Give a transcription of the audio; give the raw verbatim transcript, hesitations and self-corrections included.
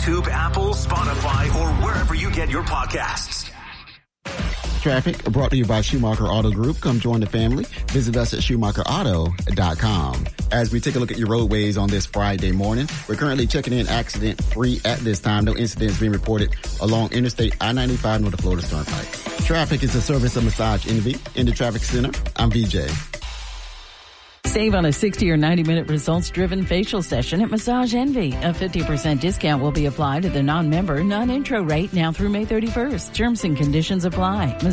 YouTube, Apple, Spotify, or wherever you get your podcasts. Traffic brought to you by Schumacher Auto Group. Come join the family. Visit us at Schumacher Auto dot com. As we take a look at your roadways on this Friday morning, we're currently checking in accident free at this time. No incidents being reported along Interstate I ninety-five nor the Florida Turnpike. Traffic is a service of Massage Envy. In the Traffic Center, I'm V J. Save on a sixty or ninety minute results-driven facial session at Massage Envy. A fifty percent discount will be applied to the non-member, non-intro rate now through May thirty-first. Terms and conditions apply.